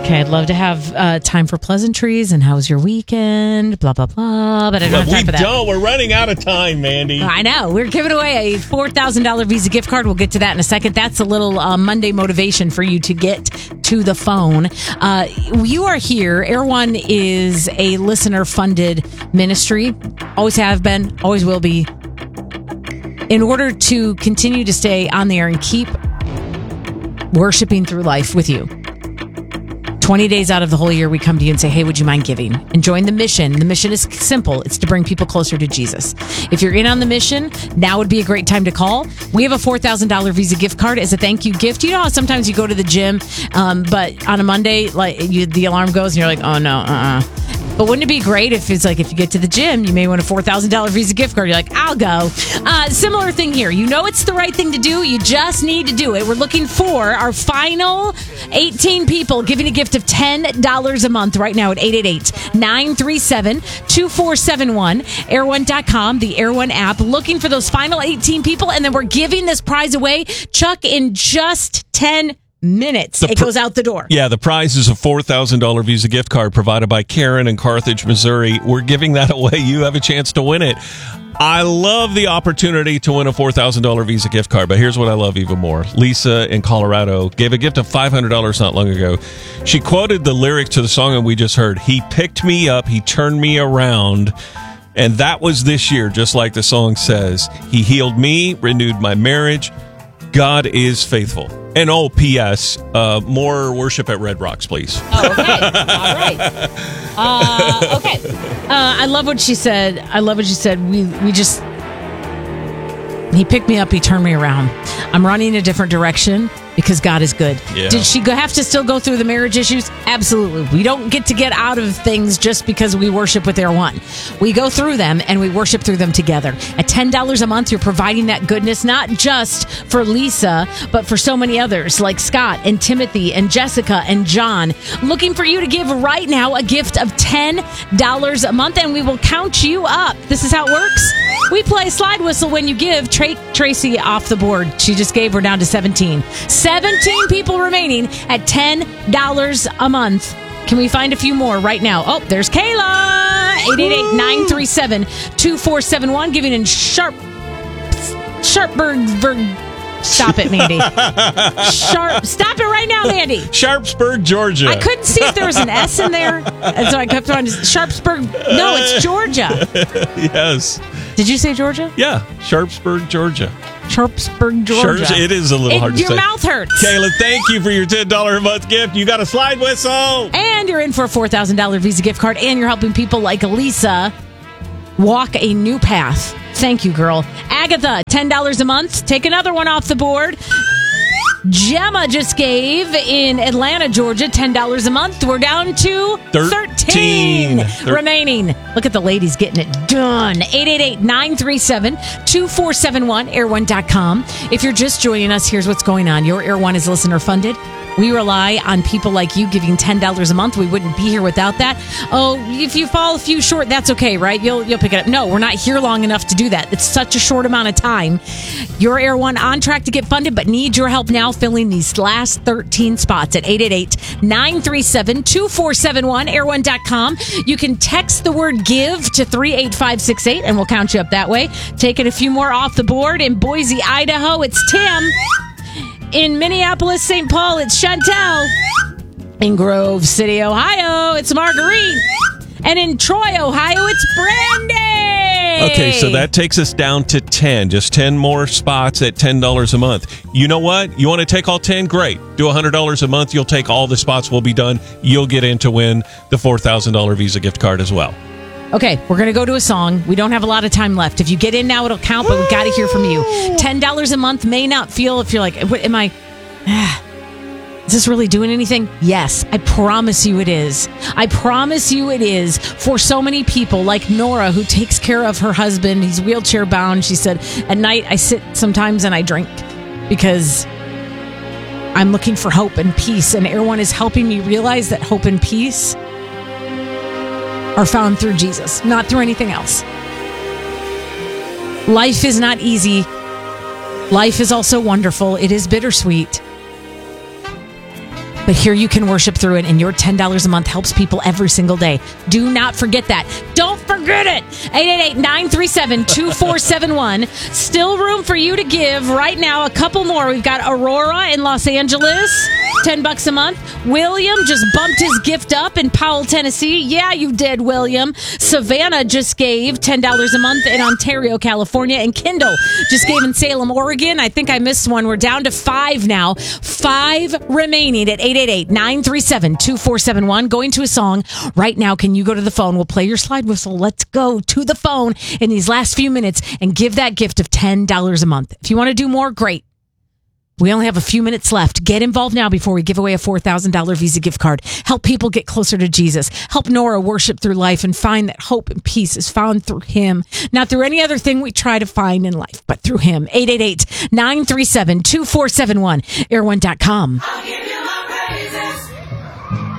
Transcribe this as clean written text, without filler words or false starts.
Okay, I'd love to have time for pleasantries and how's your weekend, blah, blah, blah, but I don't have time for that. We're running out of time, Mandy. I know. We're giving away a $4,000 Visa gift card. We'll get to that in a second. That's a little Monday motivation for you to get to the phone. You are here. Air One is a listener-funded ministry. Always have been, always will be. In order to continue to stay on the air and keep worshiping through life with you. 20 days out of the whole year, we come to you and say, hey, would you mind giving? And join the mission. The mission is simple. It's to bring people closer to Jesus. If you're in on the mission, now would be a great time to call. We have a $4,000 Visa gift card as a thank you gift. You know how sometimes you go to the gym, but on a Monday, the alarm goes and you're like, oh, no, But wouldn't it be great if it's like if you get to the gym, you may win a $4,000 Visa gift card. You're like, I'll go. Similar thing here. You know it's the right thing to do. You just need to do it. We're looking for our final 18 people giving a gift of $10 a month right now at 888-937-2471. Air1.com, the Air One app. Looking for those final 18 people, and then we're giving this prize away, Chuck, in just 10 minutes. It goes out the door. Yeah, the prize is a $4,000 Visa gift card provided by Karen in Carthage, Missouri. We're giving that away. You have a chance to win it. I love the opportunity to win a $4,000 Visa gift card, but here's what I love even more. Lisa in Colorado gave a gift of $500 not long ago. She quoted the lyrics to the song that we just heard. He picked me up, he turned me around, and that was this year, just like the song says. He healed me, renewed my marriage. God is faithful. And P.S. More worship at Red Rocks, please. Oh, okay. All right. Okay. I love what she said. He picked me up. He turned me around. I'm running a different direction because God is good. Yeah. Did she have to still go through the marriage issues? Absolutely. We don't get to get out of things just because we worship with Air One. We go through them and we worship through them together. At $10 a month, you're providing that goodness, not just for Lisa, but for so many others like Scott and Timothy and Jessica and John. Looking for you to give right now a gift of $10 a month, and we will count you up. This is how it works. We play a slide whistle when you give. Tracy off the board. She just gave. We're down to 17. 17 people remaining at $10 a month. Can we find a few more right now? Oh, there's Kayla. 888-937-2471. Giving in Sharpsburg. Stop it, Mandy. Stop it right now, Mandy. Sharpsburg, Georgia. I couldn't see if there was an S in there, and so I kept on Sharpsburg. No, it's Georgia. Yes. Did you say Georgia? Yeah, Sharpsburg, Georgia. Sharpsburg, Georgia. It is a little hard to say. Your mouth hurts. Kayla, thank you for your $10 a month gift. You got a slide whistle. And you're in for a $4,000 Visa gift card, and you're helping people like Lisa walk a new path. Thank you, girl. Agatha, $10 a month. Take another one off the board. Gemma just gave in Atlanta, Georgia, $10 a month. We're down to 13 remaining. Look at the ladies getting it done. 888-937-2471, air1.com. If you're just joining us, here's what's going on. Your Air One is listener funded. We rely on people like you giving $10 a month. We wouldn't be here without that. Oh, if you fall a few short, that's okay, right? You'll pick it up. No, we're not here long enough to do that. It's such a short amount of time. Your Air One on track to get funded, but need your help now filling these last 13 spots at 888-937-2471, air1.com. You can text the word give to 38568 and we'll count you up that way. Taking a few more off the board. In Boise, Idaho, it's Tim. In Minneapolis, St. Paul, it's Chantel. In Grove City, Ohio, it's Marguerite. And in Troy, Ohio, it's Brandy. Okay, so that takes us down to 10. Just 10 more spots at $10 a month. You know what? You want to take all 10? Great. Do $100 a month. You'll take all the spots will be done. You'll get in to win the $4,000 Visa gift card as well. Okay, we're going to go to a song. We don't have a lot of time left. If you get in now, it'll count, but we've got to hear from you. $10 a month may not feel, if you're like, what am I... Is this really doing anything? Yes, I promise you it is. I promise you it is for so many people like Nora, who takes care of her husband. He's wheelchair bound. She said, at night I sit sometimes and I drink because I'm looking for hope and peace. And Air One is helping me realize that hope and peace are found through Jesus, not through anything else. Life is not easy. Life is also wonderful. It is bittersweet. But here you can worship through it, and your $10 a month helps people every single day. Do not forget that. Don't forget it. 888-937-2471. Still room for you to give right now. A couple more. We've got Aurora in Los Angeles, $10 a month. William just bumped his gift up in Powell, Tennessee. Yeah, you did, William. Savannah just gave $10 a month in Ontario, California. And Kendall just gave in Salem, Oregon. I think I missed one. We're down to 5 now. 5 remaining at 888-937-2471. Going to a song right now. Can you go to the phone? We'll play your slide whistle. Let's go to the phone in these last few minutes and give that gift of $10 a month. If you want to do more, great. We only have a few minutes left. Get involved now before we give away a $4,000 Visa gift card. Help people get closer to Jesus. Help Nora worship through life and find that hope and peace is found through him. Not through any other thing we try to find in life, but through him. 888-937-2471. Air1.com.